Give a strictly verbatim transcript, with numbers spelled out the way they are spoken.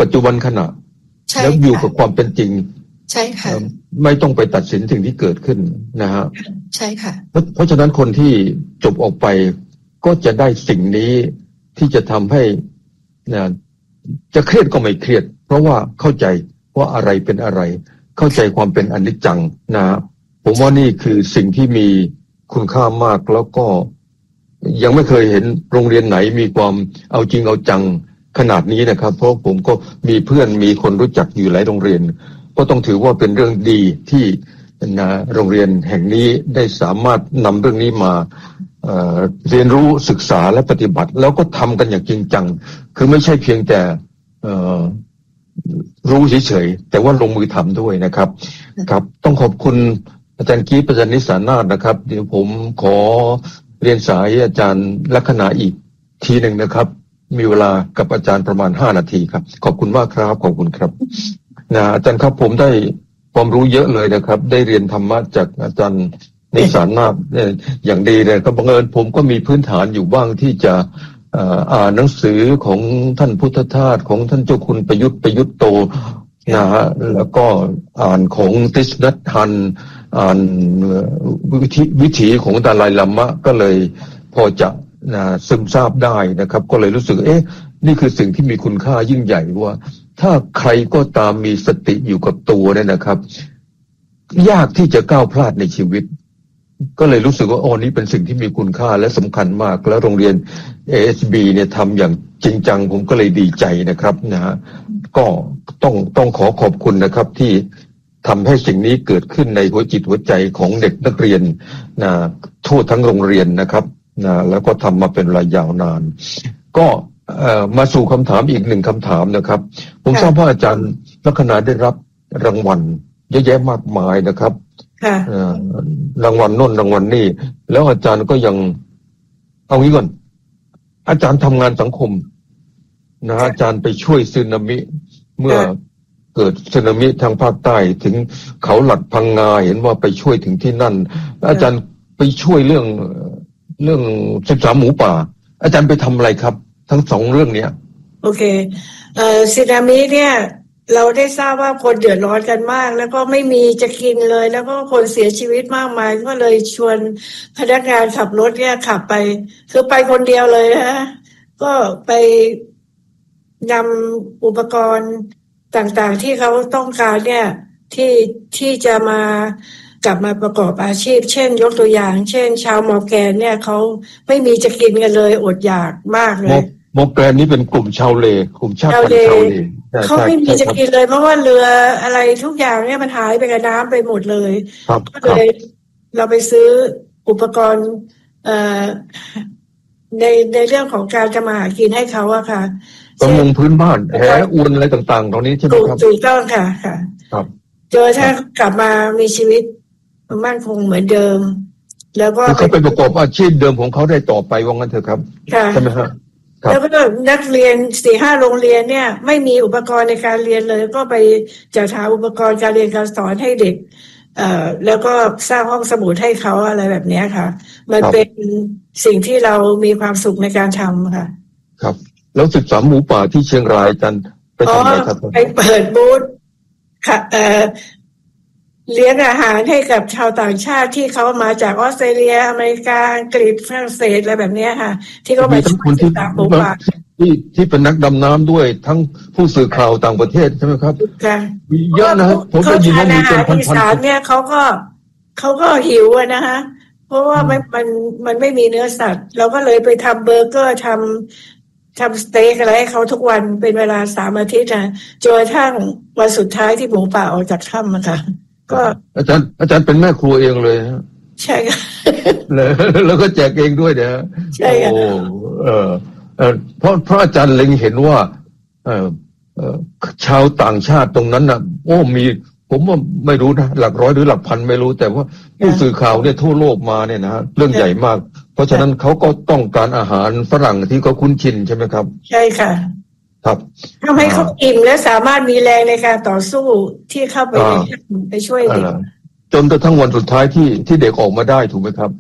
ปัจจุบันขณะแล้วอยู่กับความเป็นจริงใช่ค่ะไม่ต้องไปตัดสินสิ่งที่เกิดขึ้นนะฮะใช่ค่ะเพราะฉะนั้นคนที่จบออกไปก็จะได้สิ่งนี้ที่จะทำให้นะจะเครียดก็ไม่เครียดเพราะว่าเข้าใจว่าอะไรเป็นอะไรเข้าใจความเป็นอนิจจังนะผมว่านี่คือสิ่งที่มีคุณค่ามากแล้วก็ยังไม่เคยเห็นโรงเรียนไหนมีความเอาจริงเอาจังขนาดนี้นะครับเพราะผมก็มีเพื่อนมีคนรู้จักอยู่หลายโรงเรียนก็ต้องถือว่าเป็นเรื่องดีที่นะโรงเรียนแห่งนี้ได้สามารถนำเรื่องนี้มาเอ่อเรียนรู้ศึกษาและปฏิบัติแล้วก็ทำกันอย่างจริงจังคือไม่ใช่เพียงแต่เอ่อรู้เฉยๆแต่ว่าลงมือทำด้วยนะครับครับต้องขอบคุณอาจารย์กี๊อาจารย์นิสานาถนะครับเดี๋ยวผมขอเรียนสายอาจารย์ลัคนาอีกทีหนึ่งนะครับมีเวลากับอาจารย์ประมาณห้านาทีครับขอบคุณมากครับขอบคุณครับนะอาจารย์ครับผมได้ความรู้เยอะเลยนะครับได้เรียนธรรมะจากอาจารย์นิสานาถอย่างดีเลยครับบังเอิญผมก็มีพื้นฐานอยู่บ้างที่จะอ่านหนังสือของท่านพุทธทาสของท่านเจ้าคุณประยุทธ์ประยุทธ์โตนะฮะแล้วก็อ่านของติสนัททันอ่านวิถีวิถีของดาไลลามะก็เลยพอจะนะซึมซาบได้นะครับก็เลยรู้สึกเอ๊ะนี่คือสิ่งที่มีคุณค่ายิ่งใหญ่ว่าถ้าใครก็ตามมีสติอยู่กับตัวเนี่ยนะครับยากที่จะก้าวพลาดในชีวิตก็เลยรู้สึกว่าอ๋อนี่เป็นสิ่งที่มีคุณค่าและสำคัญมากแล้วโรงเรียน เอ เอส บี เนี่ยทำอย่างจริงจังผมก็เลยดีใจนะครับนะฮะก็ต้องต้องขอขอบคุณนะครับที่ทำให้สิ่งนี้เกิดขึ้นในหัวจิตหัวใจของเด็กนักเรียนนะทั่วทั้งโรงเรียนนะครับนะแล้วก็ทำมาเป็นเวลายาวนานก็เอ่อมาสู่คำถามอีกหนึ่งคำถามนะครับผมทราบว่าอาจารย์ลัคนาได้รับรางวัลเยอะแยะมากมายนะครับรางวัลโน่นรางวัลนี่แล้วอาจารย์ก็ยังเอางี้ก่อนอาจารย์ทำงานสังคมนะอาจารย์ไปช่วยสึนามิเมื่อเกิดสึนามิทางภาคใต้ถึงเขาหลักพังงาเห็นว่าไปช่วยถึงที่นั่นอาจารย์ไปช่วยเรื่องเรื่องสิบสามหมูป่าอาจารย์ไปทำอะไรครับทั้งสองเรื่องเนี้ยโอเคเอ่อสึนามิเนี่ยเราได้ทราบว่าคนเดือดร้อนกันมากแล้วก็ไม่มีจะกินเลยแล้วก็คนเสียชีวิตมากมายก็เลยชวนพนักงานขับรถเนี่ยขับไปคือไปคนเดียวเลยนะก็ไปนำอุปกรณ์ต่างๆที่เขาต้องการเนี่ยที่ที่จะมากลับมาประกอบอาชีพเช่นยกตัวอย่างเช่นชาวมอร์แกนเนี่ยเขาไม่มีจะกินกันเลยอดอยากมากเลยมอร์แกนนี่เป็นกลุ่มชาวเลกลุ่มชาติพันธุ์ชาวเลเขาไม่มีจะกินเลยเพราะว่าเรืออะไรทุกอย่างเนี่ยมันหายไปกับน้ำไปหมดเลยก็เลยเราไปซื้ออุปกรณ์เอ่อในในเรื่องของการทำมาหากินให้เขาอะค่ะประมงพื้นบ้านแหอวนอะไรต่างๆตรงนี้ใช่ไหมครับถูกต้องค่ะค่ะครับเจอถ้ากลับมามีชีวิตมั่นคงเหมือนเดิมแล้วก็เขาไปประกอบอาชีพเดิมของเขาได้ต่อไปว่างั้นเถอะครับใช่ไหมครับแล้วก็นักเรียนสี่ห้าโรงเรียนเนี่ยไม่มีอุปกรณ์ในการเรียนเลยก็ไปจัดหาอุปกรณ์การเรียนการสอนให้เด็กเอ่อแล้วก็สร้างห้องสมุดให้เขาอะไรแบบนี้ค่ะมันเป็นสิ่งที่เรามีความสุขในการทำค่ะครับแล้วสิบสามหมูป่าที่เชียงรายอาจารย์ไปทำอะไรครับไปเปิดบูธค่ะเอ่อเลี้ยงอาหารให้กับชาวต่างชาติที่เขามาจากออสเตรเลียอเมริกาอังกฤษฝรั่งเศสอะไรแบบนี้ค่ะที่เขามาช่วยสิบสามหมูป่าที่ที่เป็นนักดำน้ำด้วยทั้งผู้สื่อข่าวต่างประเทศใช่ไหมครับค่ะมีเยอะนะผมได้ยินว่ามีเป็นพันๆเนี่ยเขาก็เขาก็หิวอะนะคะเพราะว่ามันมันมันไม่มีเนื้อสัตว์เราก็เลยไปทำเบอร์เกอร์ทำทำสเต็กอะไรให้เขาทุกวันเป็นเวลาสามอาทิตย์นะจนกระทั่งวันสุดท้ายที่หมูป่าออกจากถ้ำนะคะก็อาจารย์อาจารย์เป็นแม่ครัวเองเลยฮะใช่ค่ะแล้วแล้วก็แจกเองด้วยเนี่ยใช่ค่ะโอ้เออเออเพราะเพราะอาจารย์เล็งเห็นว่าเออเออชาวต่างชาติตรงนั้นน่ะโอ้มีผมว่าไม่รู้นะหลักร้อยหรือหลักพันไม่รู้แต่ว่าผู้สื่อข่าวเนี่ยทั่วโลกมาเนี่ยนะเรื่องใหญ่มากเพราะฉะนั้นเขาก็ต้องการอาหารฝรั่งที่เขาคุ้นชินใช่ไหมครับใช่ค่ะครับทำให้เขาอิ่มและสามารถมีแรงในการต่อสู้ที่เข้าไปไปช่วยเด็กจนกระทั่งวันสุดท้ายที่ที่เด็กออกมาได้ถูกไหมครับ